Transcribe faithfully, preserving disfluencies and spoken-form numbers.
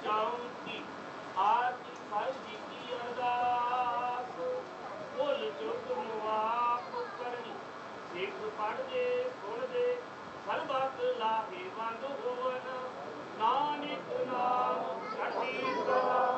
ਜਾਉਂ ਕੀ ਆਰਤੀ ਸਾਹਿਬ ਜੀ ਕੀ ਅਰਦਾਸ ਭੁੱਲ ਚੁੱਕ ਮੁਆਫ ਕਰਨੀ ਸਿੱਖ ਪੜ੍ਹਦੇ ਸੁਣਦੇ ਸਰਬਤ ਲਾਹੇਵੰਦ ਹੋਵਨ ਨਾਨਕ ਨਾਮ ਚੜ੍ਹਦੀ ਕਲਾ